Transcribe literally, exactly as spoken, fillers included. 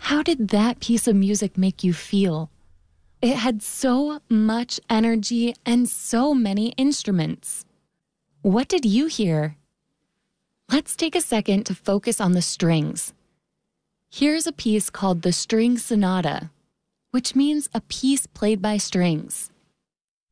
How did that piece of music make you feel? It had so much energy and so many instruments. What did you hear? Let's take a second to focus on the strings. Here's a piece called the String Sonata, which means a piece played by strings.